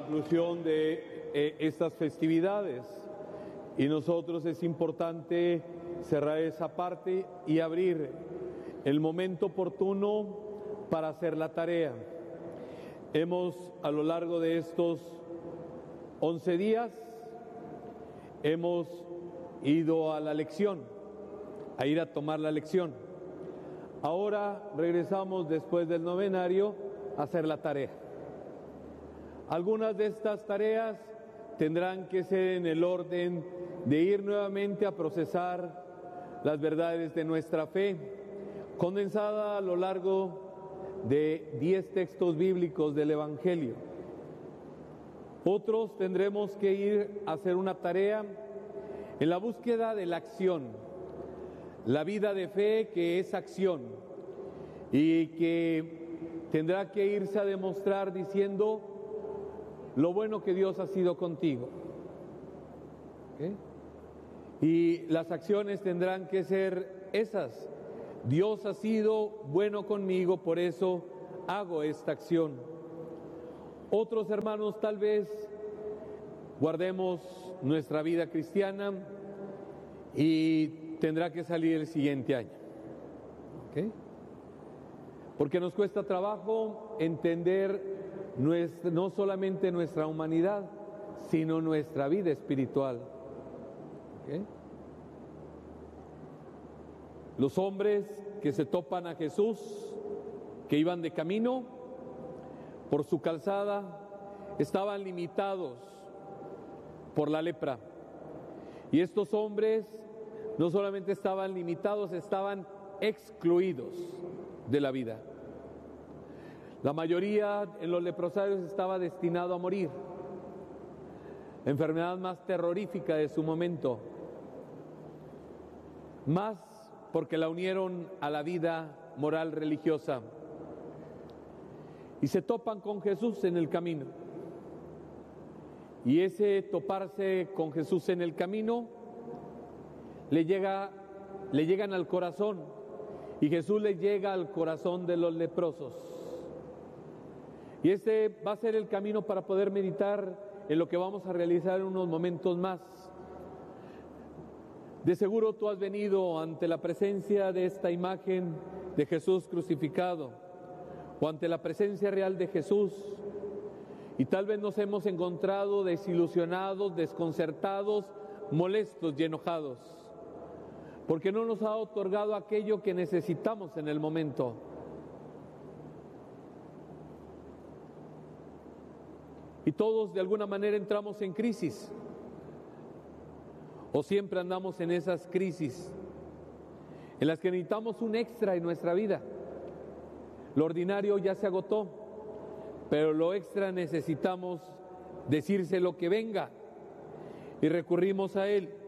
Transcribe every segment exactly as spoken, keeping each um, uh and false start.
conclusión de eh, estas festividades. Y nosotros es importante cerrar esa parte y abrir el momento oportuno para hacer la tarea. Hemos, a lo largo de estos once días, hemos ido a la lección, a ir a tomar la lección. Ahora regresamos después del novenario a hacer la tarea. Algunas de estas tareas tendrán que ser en el orden de ir nuevamente a procesar las verdades de nuestra fe, condensada a lo largo de diez textos bíblicos del Evangelio. Otros tendremos que ir a hacer una tarea en la búsqueda de la acción, la vida de fe que es acción y que tendrá que irse a demostrar diciendo lo bueno que Dios ha sido contigo. ¿Okay? Y las acciones tendrán que ser esas. Dios ha sido bueno conmigo, por eso hago esta acción. Otros hermanos, tal vez guardemos nuestra vida cristiana y tendrá que salir el siguiente año. ¿Okay? Porque nos cuesta trabajo entender nuestra, no solamente nuestra humanidad, sino nuestra vida espiritual. ¿Okay? Los hombres que se topan a Jesús, que iban de camino por su calzada, estaban limitados por la lepra. Y estos hombres no solamente estaban limitados, estaban excluidos de la vida. La mayoría en los leprosarios estaba destinado a morir. La enfermedad más terrorífica de su momento. Más porque la unieron a la vida moral religiosa. Y se topan con Jesús en el camino. Y ese toparse con Jesús en el camino le llega, le llegan al corazón. Y Jesús le llega al corazón de los leprosos. Y este va a ser el camino para poder meditar en lo que vamos a realizar en unos momentos más. De seguro tú has venido ante la presencia de esta imagen de Jesús crucificado o ante la presencia real de Jesús y tal vez nos hemos encontrado desilusionados, desconcertados, molestos y enojados porque no nos ha otorgado aquello que necesitamos en el momento. Y todos de alguna manera entramos en crisis. O siempre andamos en esas crisis en las que necesitamos un extra en nuestra vida. Lo ordinario ya se agotó, pero lo extra necesitamos decirse lo que venga y recurrimos a Él.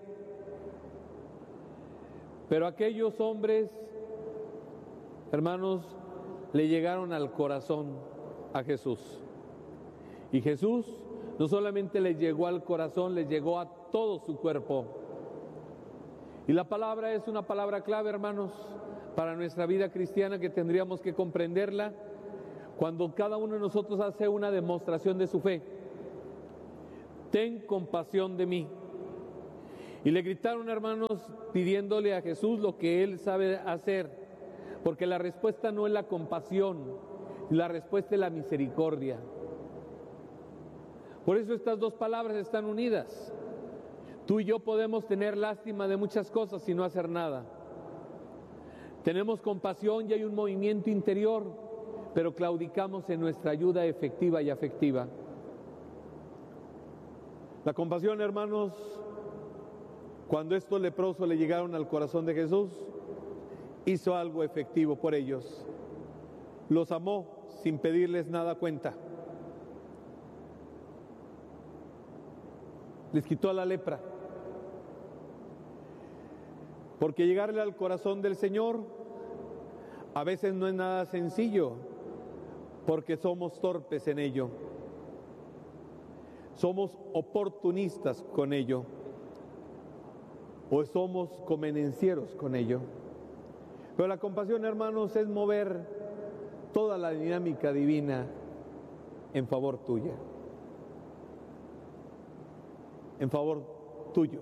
Pero aquellos hombres, hermanos, le llegaron al corazón a Jesús. Y Jesús no solamente les llegó al corazón, les llegó a todo su cuerpo. Y la palabra es una palabra clave, hermanos, para nuestra vida cristiana que tendríamos que comprenderla cuando cada uno de nosotros hace una demostración de su fe. Ten compasión de mí. Y le gritaron, hermanos, pidiéndole a Jesús lo que Él sabe hacer, porque la respuesta no es la compasión, la respuesta es la misericordia. Por eso estas dos palabras están unidas. Tú y yo podemos tener lástima de muchas cosas y no hacer nada. Tenemos compasión y hay un movimiento interior, pero claudicamos en nuestra ayuda efectiva y afectiva. La compasión, hermanos, cuando estos leprosos le llegaron al corazón de Jesús, hizo algo efectivo por ellos. Los amó sin pedirles nada a cuenta. Les quitó la lepra. Porque llegarle al corazón del Señor a veces no es nada sencillo, porque somos torpes en ello. Somos oportunistas con ello. O somos convenencieros con ello. Pero la compasión, hermanos, es mover toda la dinámica divina en favor tuya. en favor tuyo,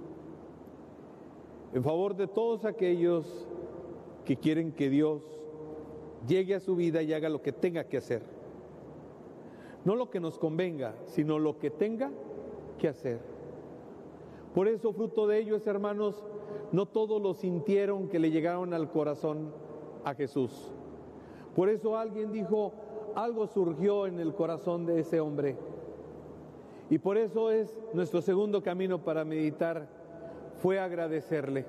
en favor de todos aquellos que quieren que Dios llegue a su vida y haga lo que tenga que hacer. No lo que nos convenga, sino lo que tenga que hacer. Por eso, fruto de ellos, hermanos, no todos lo sintieron que le llegaron al corazón a Jesús. Por eso alguien dijo, algo surgió en el corazón de ese hombre. Y por eso es nuestro segundo camino para meditar, fue agradecerle.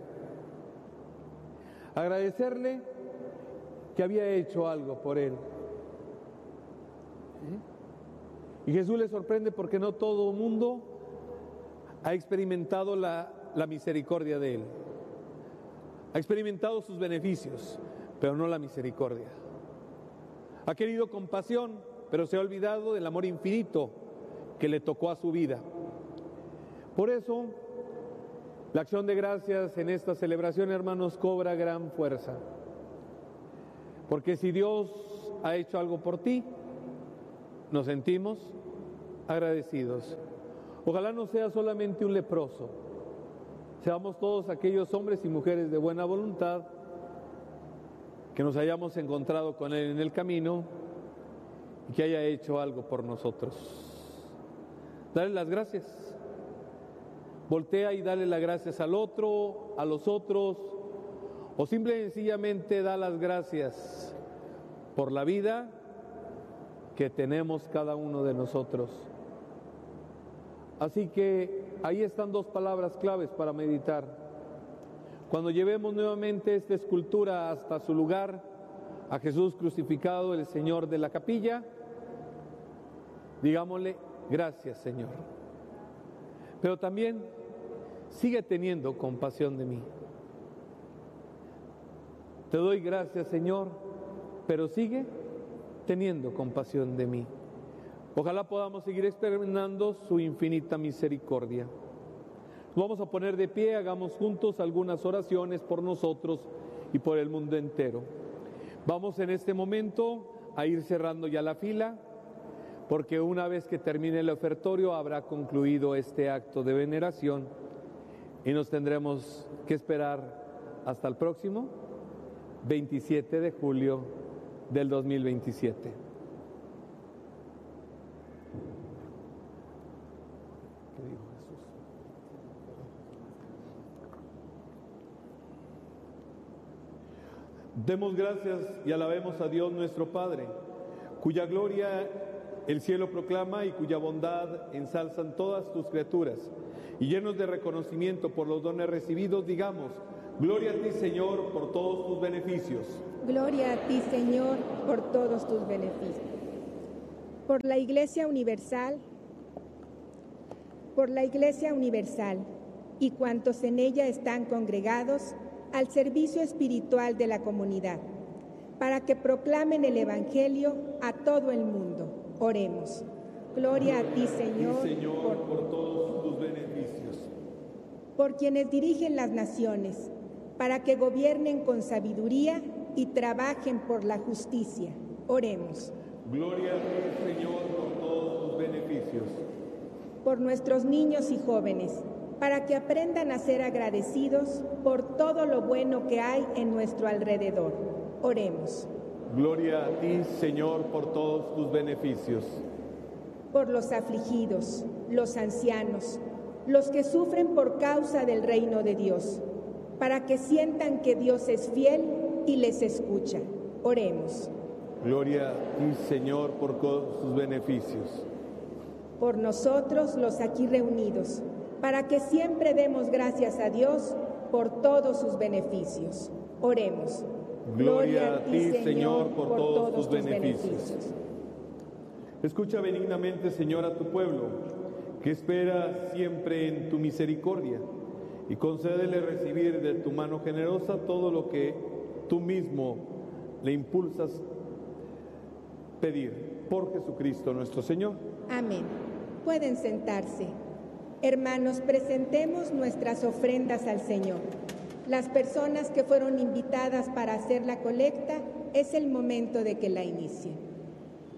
Agradecerle que había hecho algo por él. ¿Eh? Y Jesús le sorprende porque no todo el mundo ha experimentado la, la misericordia de él. Ha experimentado sus beneficios, pero no la misericordia. Ha querido compasión, pero se ha olvidado del amor infinito que le tocó a su vida. Por eso, la acción de gracias en esta celebración, hermanos, cobra gran fuerza. Porque si Dios ha hecho algo por ti, nos sentimos agradecidos. Ojalá no sea solamente un leproso, seamos todos aquellos hombres y mujeres de buena voluntad que nos hayamos encontrado con Él en el camino y que haya hecho algo por nosotros. Dale las gracias. Voltea y dale las gracias al otro, a los otros, o simple y sencillamente da las gracias por la vida que tenemos cada uno de nosotros. Así que ahí están dos palabras claves para meditar. Cuando llevemos nuevamente esta escultura hasta su lugar, a Jesús crucificado, el Señor de la capilla, digámosle, gracias, Señor. Pero también sigue teniendo compasión de mí. Te doy gracias, Señor, pero sigue teniendo compasión de mí. Ojalá podamos seguir experimentando su infinita misericordia. Nos vamos a poner de pie, hagamos juntos algunas oraciones por nosotros y por el mundo entero. Vamos en este momento a ir cerrando ya la fila, porque una vez que termine el ofertorio habrá concluido este acto de veneración y nos tendremos que esperar hasta el próximo veintisiete de julio del dos mil veintisiete. ¿Qué dijo Jesús? Demos gracias y alabemos a Dios nuestro Padre, cuya gloria el cielo proclama y cuya bondad ensalzan todas tus criaturas. Y llenos de reconocimiento por los dones recibidos, digamos, gloria a ti, Señor, por todos tus beneficios. Gloria a ti, Señor, por todos tus beneficios. Por la Iglesia Universal, por la Iglesia Universal y cuantos en ella están congregados al servicio espiritual de la comunidad, para que proclamen el Evangelio a todo el mundo. Oremos. Gloria a ti, Señor, Señor, por, por todos tus beneficios. Por quienes dirigen las naciones, para que gobiernen con sabiduría y trabajen por la justicia. Oremos. Gloria a ti, Señor, por todos tus beneficios. Por nuestros niños y jóvenes, para que aprendan a ser agradecidos por todo lo bueno que hay en nuestro alrededor. Oremos. Gloria a ti, Señor, por todos tus beneficios. Por los afligidos, los ancianos, los que sufren por causa del reino de Dios, para que sientan que Dios es fiel y les escucha. Oremos. Gloria a ti, Señor, por todos tus beneficios. Por nosotros, los aquí reunidos, para que siempre demos gracias a Dios por todos sus beneficios. Oremos. Gloria a ti, Señor, por todos tus beneficios. Escucha benignamente, Señor, a tu pueblo, que espera siempre en tu misericordia, y concédele recibir de tu mano generosa todo lo que tú mismo le impulsas pedir. Por Jesucristo nuestro Señor. Amén. Pueden sentarse. Hermanos, presentemos nuestras ofrendas al Señor. Las personas que fueron invitadas para hacer la colecta, es el momento de que la inicien.